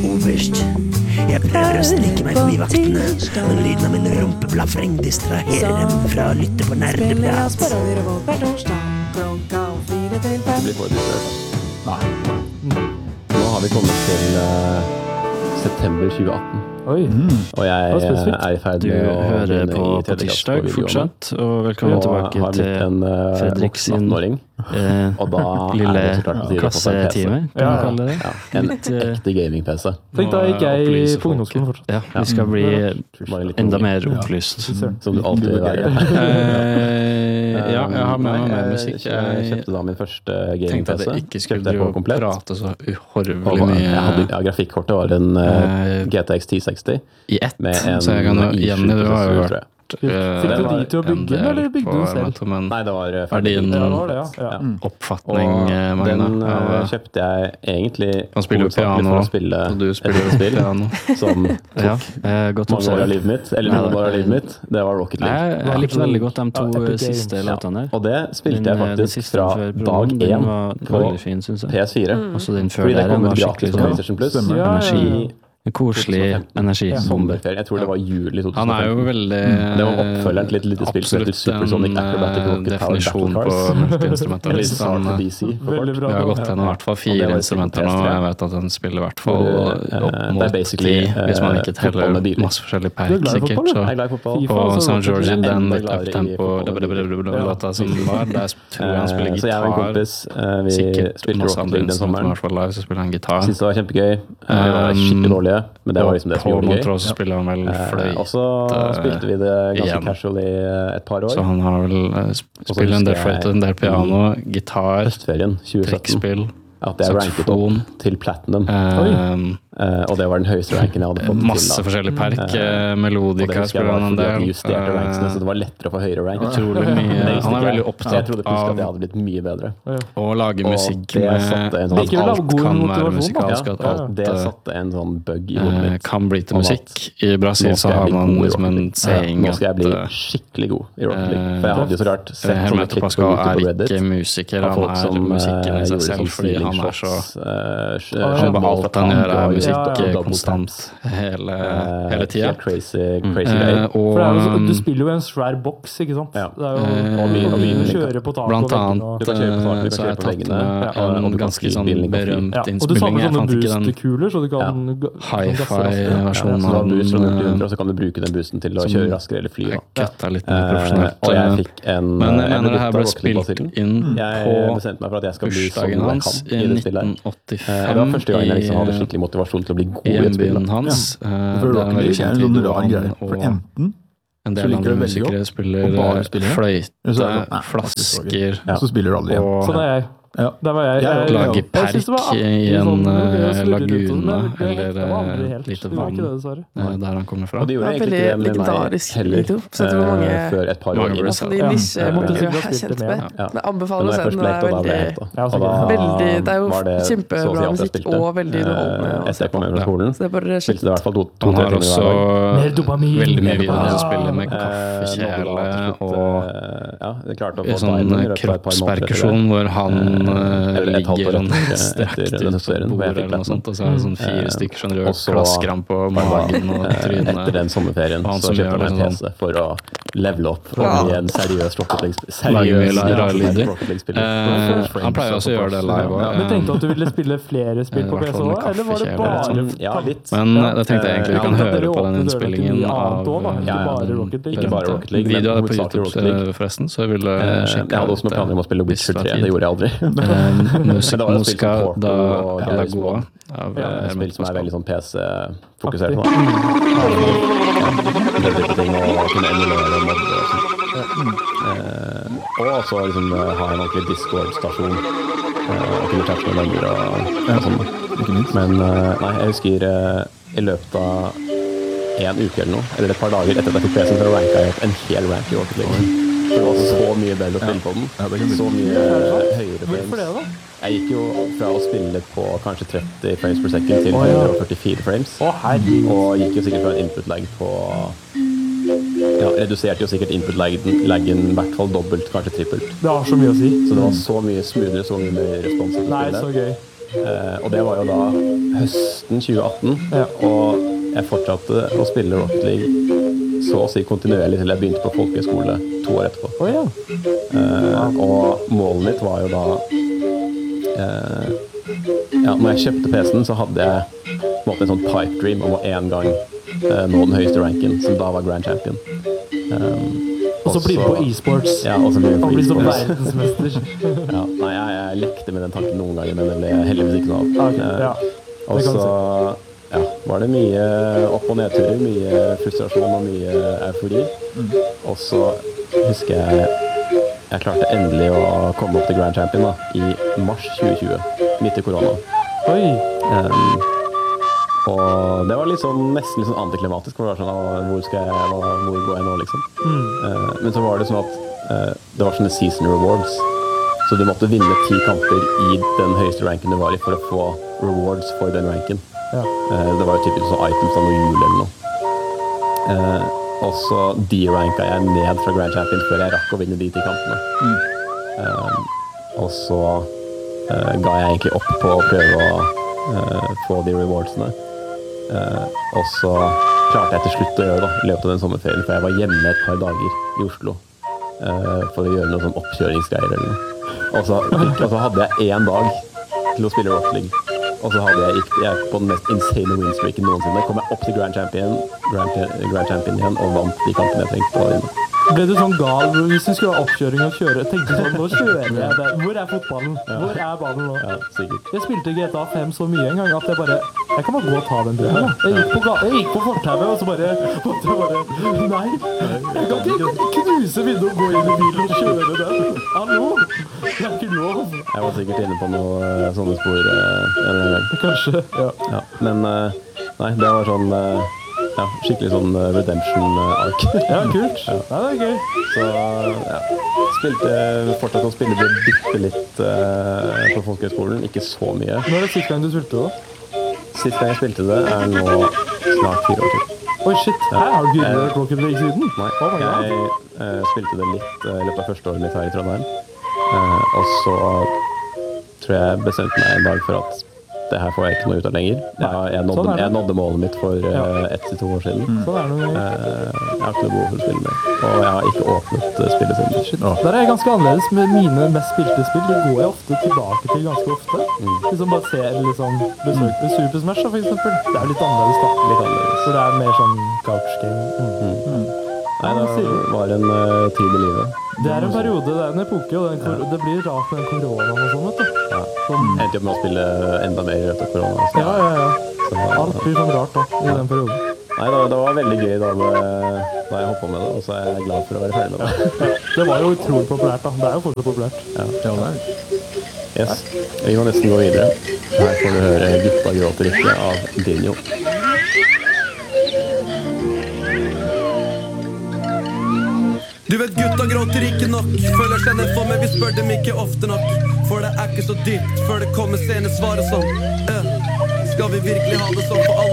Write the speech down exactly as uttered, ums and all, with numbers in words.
oberst. Jeg prøver å snike meg forbi vaktene, men lyden av min rumpeblafreng distraherer dem fra å lytte på nerdeprat. Det blir for distrahert. Nei. Nå har vi kommet til uh, september tjue atten. Oi. Mm. Og jeg er i ferd med du å hører på, på tirsdag fortsatt, og velkommen og tilbake til en, uh, Fredrik sin eh, og da lille si klassetime, kan man kalle det. Ja, en ekte gaming-P C. Tenk da gikk jeg på ungdomsskolen fortsatt. Ja, vi skal bli enda mer opplyst. Som du alltid vil være. Ja, jeg har med meg mer musikk. Jeg kjøpte da min første gaming-P C. Tenkte at jeg ikke skulle prate så uhorvelig mye. Jeg hadde, ja, grafikkortet var en uh, G T X ti seksti. I ett, så jeg kan jo igjen, du har jo hørt Fikk du de til å bygge den, eller bygde du selv? Nei, det var ferdig. Din ja, det var det, ja. Ja. oppfatning, og Magna? Den uh, kjøpte jeg egentlig Han spiller piano, for å spille og du spiller spill piano. Som tok ja, godt mange år av livet mitt, eller noen år av livet mitt. Det var Rocket League. Jeg, jeg likte veldig godt de to ja, siste låtene der. Og det spilte jeg faktisk fra dag én på fin, P S fire. Mm. Også den før Fordi det kom der ut gratis på PlayStation Plus. Energi. En koselig energi. Sommerferie. Jeg tror det var juli tjuetusen og femten. Han er jo veldig Det var oppfølgeren til et lite spill som heter Supersonic Acrobatic Rocket Power Battle Cars. På multi-instrumentalist. Han Vi har gått gjennom i hvert fall fire instrumenter nå, og jeg vet at han spiller i hvert fall opp mot ti, hvis man ikke teller masse forskjellige perk, sikkert. Så på Saint George, den litt up-tempo låta som var, der tror jeg han spiller gitar. Så jeg og en kompis, vi spilte Rocket League den sommeren. I hvert fall live, så spiller han gitar. Synes det var kjempegøy. Vi var skikkelig dårlige. Men det var liksom det som gjorde det gøy. Så spiller han vel fløyt. Og så spilte vi det ganske casual i et par år. Så han har vel spillet en del fløyt, en del piano, gitar, trekkspill, saxofon til platinum. Um, Uh, og det var den høyeste ranken jeg hadde fått til. Masse forskjellige perk, uh, melodika spiller han en del. Justerte ranksene, så det var lettere å få høyere rank. Utrolig mye. Han er veldig opptatt jeg trodde plutselig at jeg hadde blitt mye bedre. Å lage musikk med at alt kan være musikalsk, at alt det satte en sånn bug i hodet mitt. Kan bli til musikk. I Brasil så har man liksom en saying at nå skal jeg bli skikkelig god i Rocket League. For jeg hadde jo så klart sett sånne klipp på YouTube på Reddit. Er ikke musiker, han er musikken i seg selv, fordi han er så skjønner alt han gjør er musikk konstant hele, hele tida. Helt crazy, crazy uh, og, For det er jo, du spiller jo en svær boks, ikke sant? Ja. Det er jo, og vi, og vi kjører på tak blant og annet, du kan kjøre på tak, du kan kjøre på veggene, ja, en ganske sånn berømt ja, innspilling. Og du tar med sånne boosterkuler, så du kan ja. Hi-fi-versjonen av boost fra null til hundre, og så kan du bruke den boosten til å kjøre raskere eller fly. Kutta litt mer profesjonelt. Og jeg fikk en Men jeg mener det her ble spilt inn på bursdagen hans i nitten åttifem. Det var første gang jeg liksom hadde skikkelig motivasjon til å bli god i et spill. Hans, ja. For det er en veldig kjent video av han, for enten en del andre musikere spiller fløyte, flasker, så spiller du aldri igjen. Sånn er jeg. Ja. Der var jeg, jeg, lage jeg, perk jeg i en uh, lagune eller helt lite vann uh, der han kommer fra. Og det gjorde det egentlig ikke det med meg heller uh, før et par år inn. De nisjemotivasjoner er kjent med. Men jeg anbefaler å se den. Det er veldig, veldig, det er jo kjempebra musikk og veldig underholdende. Etter jeg kom hjem fra skolen, så det er bare spilte det i hvert fall to-tre timer. Han har også veldig mye videoer som spiller med kaffekjele og sånn kroppsperkusjon hvor han ligger og strekt ut på bordet eller noe sånt, og så er det sånn fire stykker som rød klasker han på magen og trynet. Etter den sommerferien så kjøpte han en P C for å levele opp og bli en seriøs Rocket League-spiller. Han pleier også å gjøre det live. Men tenkte du at du ville spille flere spill på P C også, eller var det bare... Ja, litt. Men det tenkte jeg egentlig vi kan høre på den innspillingen av ikke bare Rocket League, men videoer på YouTube forresten, så jeg ville sjekke. Jeg hadde også noen planer om å spille Witcher tre, det gjorde jeg aldri. Musikk da Alagoa av spill som er veldig sånn P C-fokusert på. Det type ting å kunne emulere modder og sånt. Og så liksom ha en ordentlig Discord-stasjon og kunne chatte med venner og sånn. Men nei, jeg husker i løpet av en uke eller noe, eller et par dager etter at jeg fikk P C-en, så ranket jeg opp en hel rank i Rocket League. Det var så mye bedre å spille på den. Så mye høyere frames. Jeg gikk jo fra å spille på kanskje tretti frames per second til hundre og førtifire frames. Og gikk jo sikkert fra en input-lag på... Ja, reduserte jo sikkert input-laggen i hvert fall dobbelt, kanskje trippelt. Det har så mye å si. Så det var så mye smoothere, så mye mer responsivt. Nei, så gøy. Uh, og det var jo da høsten tjue atten, ja. Og jeg fortsatte å spille Rocket League så å si kontinuerlig til jeg begynte på folkeskole to år etterpå. Oh, ja. uh, og målet mitt var jo da uh, ja, når jeg kjøpte P C-en så hadde jeg på en måte en sånn pipe dream om å en gang uh, nå den høyeste ranken, som da var Grand Champion. Um, og så blir du på e-sports. Ja, og så blir du på e-sports. Og verdensmester. ja, nei, jeg, jeg lekte med den tanken noen ganger, men det ble heldigvis ikke noe av. Okay, ja. Og så ja, var det mye opp- og nedturer, mye frustrasjon og mye eufori. Mm. Og så husker jeg jeg klarte endelig å komme opp til Grand Champion da, i mars tjue tjue, midt i korona. Oi! Um, og det var litt sånn, nesten litt sånn antiklimatisk, for det var sånn, hvor skal jeg, hvor, hvor går jeg nå, liksom? Mm. Uh, men så var det sånn at uh, det var sånne season rewards, så du måtte vinne ti kamper i den høyeste ranken du var i for å få rewards for den ranken. Ja. Uh, det var jo typisk sånn items av noe jul eller noe. Uh, og så D-ranka jeg ned fra Grand Champion før jeg rakk å vinne de ti kampene. Mm. Uh, og så uh, ga jeg egentlig opp på å prøve å uh, få de rewardsene. Uh, og så klarte jeg til slutt å gjøre det i løpet av den sommerferien, for jeg var hjemme et par dager i Oslo uh, for å gjøre noen sånn oppkjøringsgreier eller noe. Og så, og så hadde jeg én dag til å spille Rocket League, og så hadde jeg gikk jeg på den mest insane win-streaken noensinne. Kom jeg opp til Grand Champion, Grand, Grand Champion igjen og vant de kampene jeg trengte å vinne. Ble du sånn gal hvis du skulle ha oppkjøring og kjøre? Tenkte du sånn, nå kjører jeg der. Hvor er fotballen? Hvor er ballen nå? Ja, sikkert. Jeg spilte G T A fem så mye en gang at jeg bare, jeg kan bare gå og ta den drømmen. Jeg gikk på, jeg gikk på fortauet og så bare, og så bare, nei, jeg kan ikke knuse vinduet og gå inn i bilen og kjøre den. Hallo? Det er ikke lov. Jeg var sikkert inne på noe sånne spor uh, en gang. Kanskje, ja. Ja, men uh, nei, det var sånn... Uh, Ja, skikkelig sånn redemption-ark. Ja, kult. Ja. Ja, det er gøy. Så, ja. Spilte, fortsatt å spille det bitte litt uh, på folkehøyskolen. Ikke så mye. Når er det sist gang du spilte da? Sist gang jeg spilte det er nå snart fire år til. Oi, shit. Her har du ikke gjort Rocket League siden? Nei, oh jeg uh, spilte det litt uh, i løpet av første året mitt her i Trondheim. Uh, og så tror jeg bestemte meg en dag for at det her får jeg ikke noe ut av lenger. Jeg, jeg, nådde, sånn jeg nådde målet mitt for uh, ett til to år siden. Mm. Sånn er det noe. Uh, jeg har ikke noe behov for å spille mer. Og jeg har ikke åpnet uh, spillet siden. Shit. Der er jeg ganske annerledes med mine mest spilte spill. Det går jeg ofte tilbake til ganske ofte. Mm. Liksom bare ser liksom, besøk til Super Smash for eksempel. Det er litt annerledes da. Litt annerledes. For det er mer sånn couch game. Mm. Mm. Mm. Nei, det var en uh, tid i livet. Det er en periode, det er en epoke, og den, ja. Det blir rart med den koronaen og sånn, vet du. Ja. Sånn. Jeg endte opp med å spille enda mer i løpet av korona. Så. Ja, ja, ja. Så, alt blir sånn rart da, i ja. Den perioden. Nei, det, det var veldig gøy da, det, da jeg hoppet med det, og så er jeg glad for å være ferdig med det. Det var jo utrolig populært da, det er jo fortsatt populært. Ja, ja det er. Yes, vi må nesten gå videre. Her får du høre Gutta gråter ikke av Dinjo. Du vet gutta gråter ikke nok, føler seg nedfor, men vi spør dem ikke ofte nok. For det er ikke så dypt før det kommer sene svaret som uh, skal vi virkelig ha det sånn for alle?